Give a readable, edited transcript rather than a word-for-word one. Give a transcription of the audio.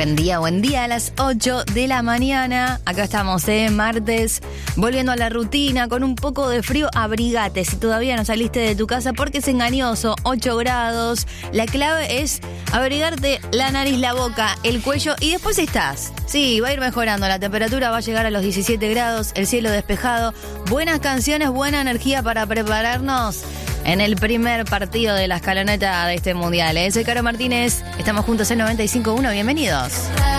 Buen día a las 8 de la mañana. Acá estamos, martes, volviendo a la rutina con un poco de frío. Abrigate si todavía no saliste de tu casa porque es engañoso. 8 grados. La clave es abrigarte la nariz, la boca, el cuello y después estás. Sí, va a ir mejorando. La temperatura va a llegar a los 17 grados, el cielo despejado. Buenas canciones, buena energía para prepararnos en el primer partido de la escaloneta de este mundial. Soy Caro Martínez, estamos juntos en 95.1, bienvenidos.